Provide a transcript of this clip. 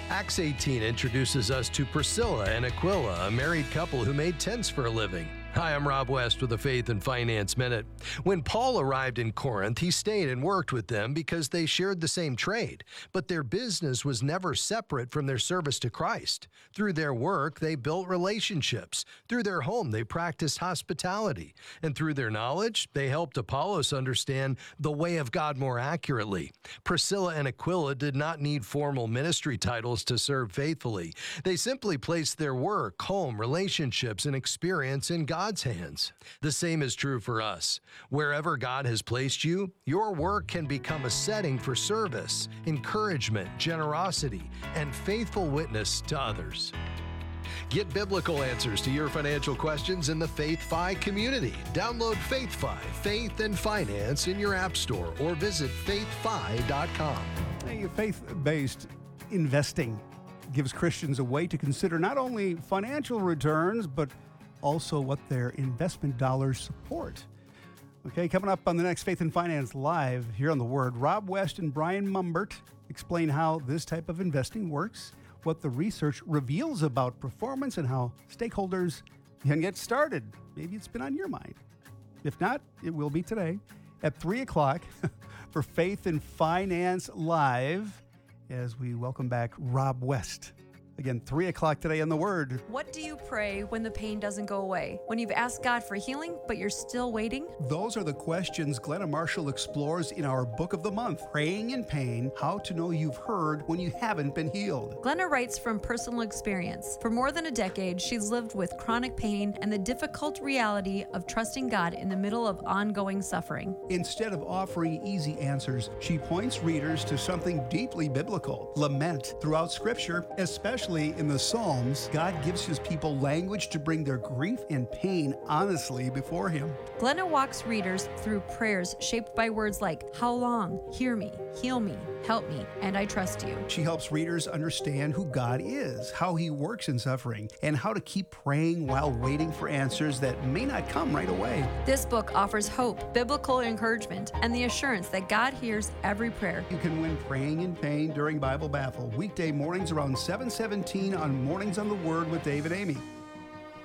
Acts 18 introduces us to Priscilla and Aquila, a married couple who made tents for a living. Hi, I'm Rob West with the Faith and Finance Minute. When Paul arrived in Corinth, he stayed and worked with them because they shared the same trade, but their business was never separate from their service to Christ. Through their work, they built relationships. Through their home, they practiced hospitality. And through their knowledge, they helped Apollos understand the way of God more accurately. Priscilla and Aquila did not need formal ministry titles to serve faithfully. They simply placed their work, home, relationships, and experience in God's hands. The same is true for us. Wherever God has placed you, your work can become a setting for service, encouragement, generosity, and faithful witness to others. Get biblical answers to your financial questions in the FaithFi community. Download FaithFi, Faith and Finance in your app store or visit faithfi.com. Hey, faith-based investing gives Christians a way to consider not only financial returns, but also what their investment dollars support. Okay, coming up on the next Faith and Finance Live here on The Word, Rob West and Brian Mumbert explain how this type of investing works, what the research reveals about performance, and how stakeholders can get started. Maybe it's been on your mind. If not, it will be today at 3 o'clock for Faith and Finance Live as we welcome back Rob West. Again, 3 o'clock today on The Word. What do you pray when the pain doesn't go away? When you've asked God for healing, but you're still waiting? Those are the questions Glenna Marshall explores in our book of the month, Praying in Pain, How to Know You've Heard When You Haven't Been Healed. Glenna writes from personal experience. For more than a decade, she's lived with chronic pain and the difficult reality of trusting God in the middle of ongoing suffering. Instead of offering easy answers, she points readers to something deeply biblical, lament. Throughout Scripture, especially in the Psalms, God gives his people language to bring their grief and pain honestly before him. Glenna walks readers through prayers shaped by words like, how long, hear me, heal me, help me, and I trust you. She helps readers understand who God is, how he works in suffering, and how to keep praying while waiting for answers that may not come right away. This book offers hope, biblical encouragement, and the assurance that God hears every prayer. You can win Praying in Pain during Bible Baffle, weekday mornings around 7:17 on Mornings on the Word with Dave and Amy.